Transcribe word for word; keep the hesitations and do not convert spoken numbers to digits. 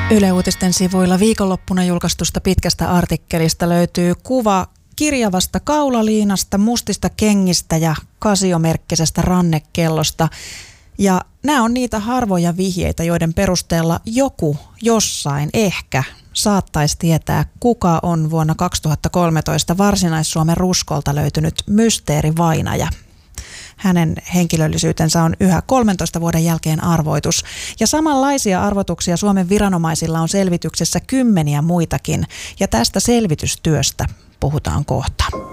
Yle Uutisten sivuilla viikonloppuna julkaistusta pitkästä artikkelista löytyy kuva kirjavasta kaulaliinasta, mustista kengistä ja kasiomerkkisestä rannekellosta. Ja nämä on niitä harvoja vihjeitä, joiden perusteella joku jossain ehkä saattaisi tietää, kuka on vuonna kaksituhattakolmetoista Varsinais-Suomen Ruskolta löytynyt mysteerivainaja. Hänen henkilöllisyytensä on yhä kolmentoista vuoden jälkeen arvoitus. Ja samanlaisia arvotuksia Suomen viranomaisilla on selvityksessä kymmeniä muitakin. Ja tästä selvitystyöstä puhutaan kohta.